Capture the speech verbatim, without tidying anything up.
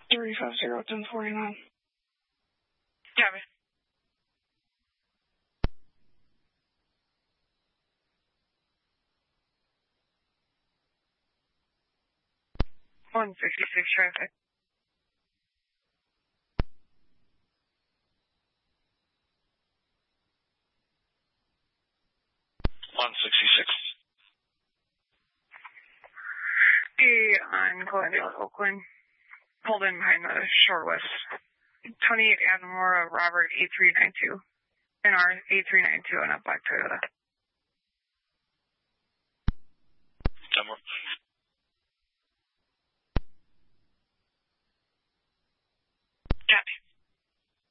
three five zero, ten forty-nine. Copy. one sixty-six traffic. one sixty-six. Be on Glendale, Oakland. Pulled in behind the Shore West. twenty-eight Adamora, Robert, eight three nine two. N R eight three nine two and a black Toyota. Ten more.